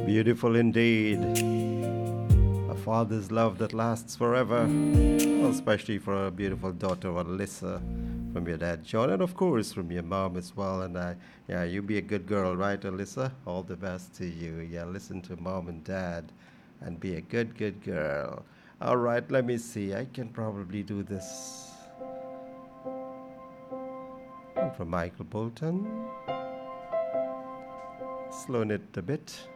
Beautiful indeed. A father's love that lasts forever. Well, especially for a beautiful daughter, Alyssa, from your dad, John, and of course from your mom as well. And yeah, you be a good girl, right, Alyssa? All the best to you. Yeah, listen to mom and dad and be a good, good girl. All right, let me see. I can probably do this. From Michael Bolton. Slowing it a bit.